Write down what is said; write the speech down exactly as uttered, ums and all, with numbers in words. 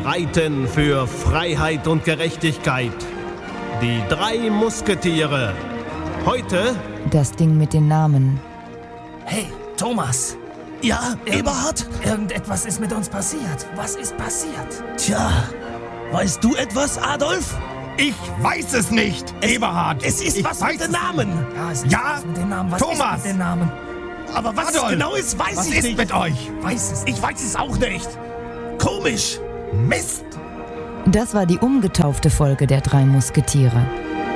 streiten für Freiheit und Gerechtigkeit. Die drei Musketiere. Heute das Ding mit den Namen. Hey, Thomas. Ja, Irgend- Eberhard? Irgendetwas ist mit uns passiert. Was ist passiert? Tja, weißt du etwas, Adolf? Ich weiß es nicht, Eberhard. Es ist ich was weiß mit den es Namen. Ja, es ist Ja, was mit den Namen. Was Thomas. ist mit den Namen? Aber was Adolf, es genau ist, weiß Was ich ist nicht. mit euch? Weiß es. Ich weiß es auch nicht. Komisch. Mist. Das war die umgetaufte Folge der drei Musketiere.